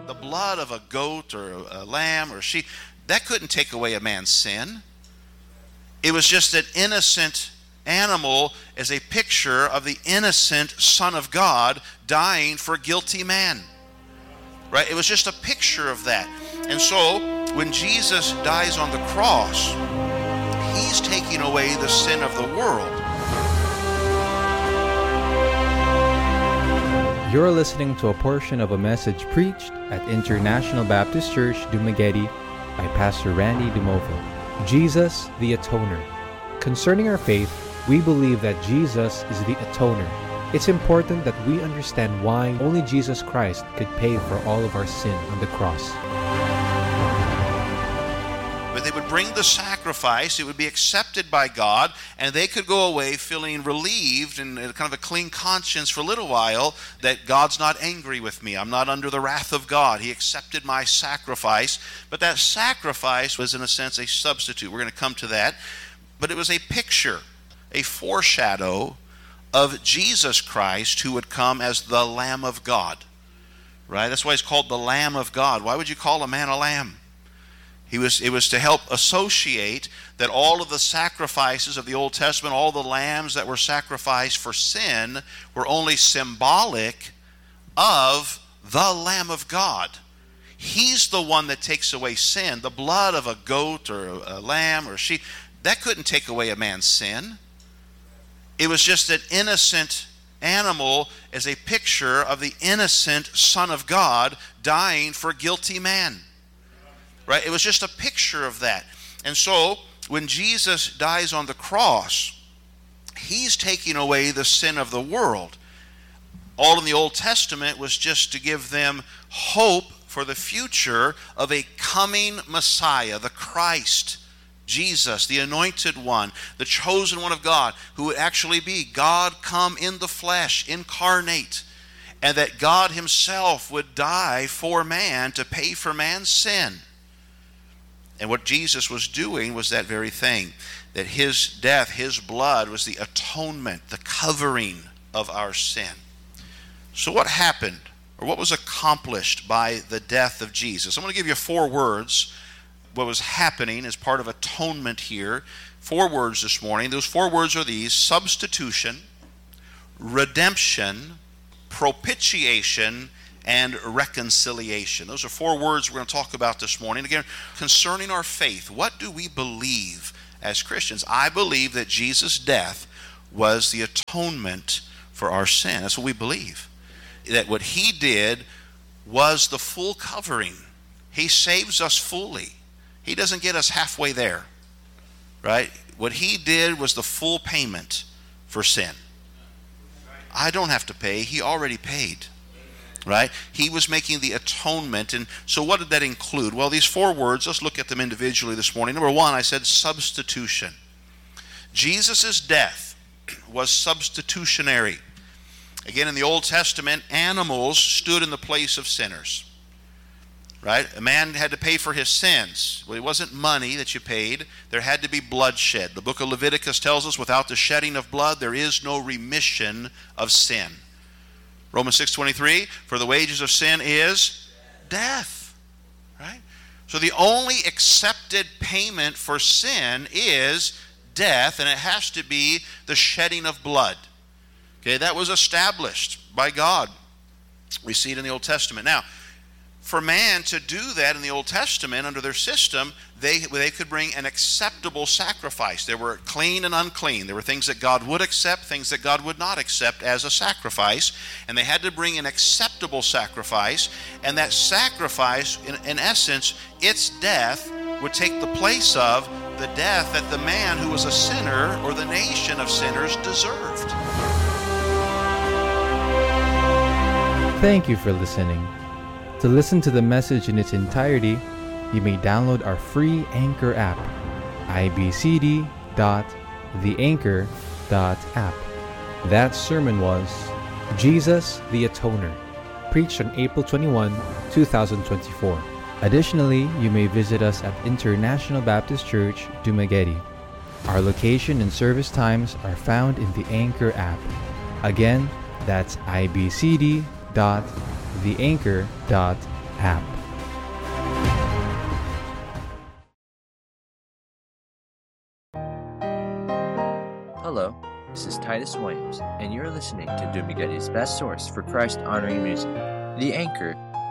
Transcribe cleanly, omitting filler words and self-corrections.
The blood of a goat or a lamb or sheep, that couldn't take away a man's sin. It was just an innocent animal as a picture of the innocent Son of God dying for guilty man. Right? It was just a picture of that. And so, when Jesus dies on the cross, he's taking away the sin of the world. You're listening to a portion of a message preached at International Baptist Church, Dumaguete by Pastor Randy DeMovo. Jesus, the Atoner. Concerning our faith, we believe that Jesus is the Atoner. It's important that we understand why only Jesus Christ could pay for all of our sin on the cross. But they would bring the sacrifice, it would be accepted by God, and they could go away feeling relieved and kind of a clean conscience for a little while that God's not angry with me. I'm not under the wrath of God. He accepted my sacrifice. But that sacrifice was, in a sense, a substitute. We're going to come to that. But it was a picture, a foreshadow of Jesus Christ who would come as the Lamb of God. Right? That's why he's called the Lamb of God. Why would you call a man a lamb? It was to help associate that all of the sacrifices of the Old Testament, all the lambs that were sacrificed for sin, were only symbolic of the Lamb of God. He's the one that takes away sin. The blood of a goat or a lamb or sheep, that couldn't take away a man's sin. It was just an innocent animal as a picture of the innocent Son of God dying for guilty man. Right? It was just a picture of that. And so, when Jesus dies on the cross, he's taking away the sin of the world. All in the Old Testament was just to give them hope for the future of a coming Messiah, the Christ, Jesus, the anointed one, the chosen one of God, who would actually be God come in the flesh, incarnate, and that God himself would die for man to pay for man's sin. And what Jesus was doing was that very thing, that his death, his blood was the atonement, the covering of our sin. So what happened, or what was accomplished by the death of Jesus? I'm going to give you 4 words, what was happening as part of atonement here. 4 words this morning. Those 4 words are these: substitution, redemption, propitiation, and reconciliation. Those are 4 words we're going to talk about this morning. Again, concerning our faith, what do we believe as Christians? I believe that Jesus' death was the atonement for our sin. That's what we believe. That what he did was the full covering. He saves us fully. He doesn't get us halfway there. Right? What he did was the full payment for sin. I don't have to pay. He already paid. Right? He was making the atonement. And so what did that include? Well, these 4 words, let's look at them individually this morning. Number 1, I said substitution. Jesus' death was substitutionary. Again, in the Old Testament, animals stood in the place of sinners. Right? A man had to pay for his sins. Well, it wasn't money that you paid. There had to be bloodshed. The book of Leviticus tells us, without the shedding of blood, there is no remission of sin. Romans 6:23, for the wages of sin is death. Right? So the only accepted payment for sin is death, and it has to be the shedding of blood. Okay, that was established by God. We see it in the Old Testament. Now, for man to do that in the Old Testament under their system, they could bring an acceptable sacrifice. There were clean and unclean. There were things that God would accept, things that God would not accept as a sacrifice. And they had to bring an acceptable sacrifice. And that sacrifice, in essence, its death would take the place of the death that the man who was a sinner or the nation of sinners deserved. Thank you for listening. To listen to the message in its entirety, you may download our free Anchor app, ibcd.theanchor.app. That sermon was Jesus the Atoner, preached on April 21, 2024. Additionally, you may visit us at International Baptist Church, Dumaguete. Our location and service times are found in the Anchor app. Again, that's ibcd.theanchor.app. app. Hello, this is Titus Williams, and you're listening to Dumageti's best source for Christ-honoring music, The Anchor